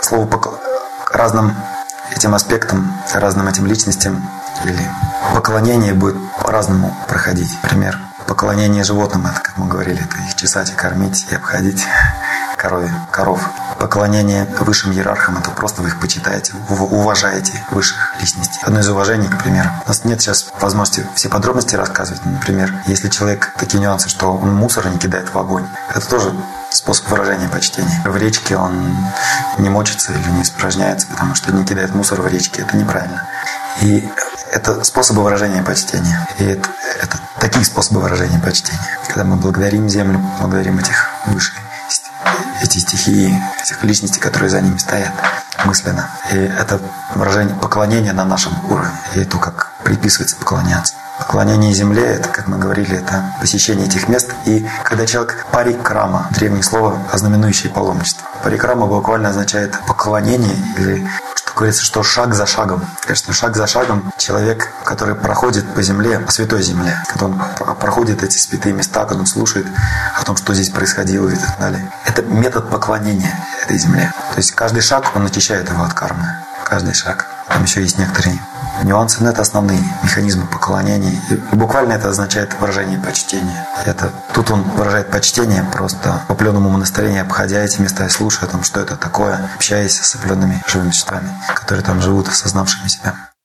слову разным этим аспектам, разным этим личностям или поклонение будет по-разному проходить. Например, поклонение животным, это, как мы говорили, это их чесать и кормить, и обходить коров. Поклонение высшим иерархам – это просто вы их почитаете, уважаете высших личностей. Одно из уважений, к примеру. У нас нет сейчас возможности все подробности рассказывать. Например, если человек такие нюансы, что он мусор не кидает в огонь, это тоже способ выражения почтения. В речке он не мочится или не испражняется, потому что не кидает мусор в речке. Это неправильно. И это способы выражения почтения. И это такие способы выражения почтения. Когда мы благодарим землю, благодарим эти стихии, этих личностей, которые за ними стоят мысленно. И это выражение поклонения на нашем уровне. И то, как приписывается поклоняться. Поклонение земле, это, как мы говорили, это посещение этих мест. И когда человек парикрама, древнее слово, ознаменующее паломничество. Парикрама буквально означает поклонение или, что говорится, что шаг за шагом. Конечно, шаг за шагом человек, который проходит по земле, по святой земле, когда он проходит эти святые места, когда он слушает о том, что здесь происходило и так далее. Это метод поклонения этой земле. То есть каждый шаг, он очищает его от кармы. Каждый шаг. Там еще есть некоторые нюансы, но это основные механизмы поклонения. И буквально это означает выражение почтения. Тут он выражает почтение просто по пленному настроению, обходя эти места и слушая о том, что это такое, общаясь с определенными живыми существами, которые там живут, осознавшими себя.